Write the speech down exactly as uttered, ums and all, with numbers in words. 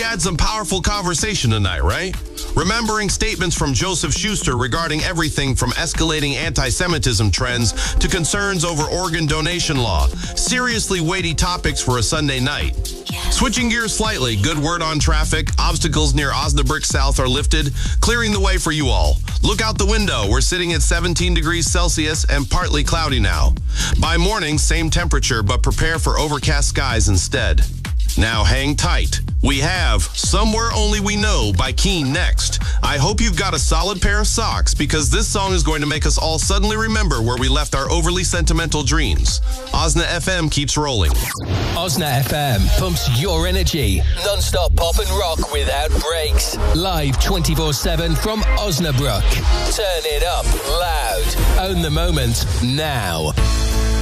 had some powerful conversation tonight, right? Remembering statements from Joseph Schuster regarding everything from escalating anti-Semitism trends to concerns over organ donation law. Seriously weighty topics for a Sunday night. Switching gears slightly, good word on traffic. Obstacles near Osnabrück South are lifted, clearing the way for you all. Look out the window. We're sitting at seventeen degrees Celsius and partly cloudy now. By morning, same temperature, but prepare for overcast skies instead. Now hang tight. We have Somewhere Only We Know by Keane next. I hope you've got a solid pair of socks because this song is going to make us all suddenly remember where we left our overly sentimental dreams. Osna F M keeps rolling. Osna F M pumps your energy. Non-stop pop and rock without breaks. Live twenty-four seven from Osnabrück. Turn it up loud. Own the moment now.